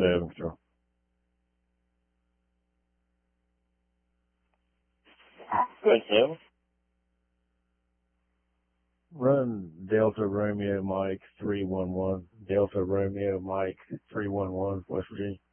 7, so. Good, 7. Run Delta Romeo Mike 311. Delta Romeo Mike 311, West Virginia.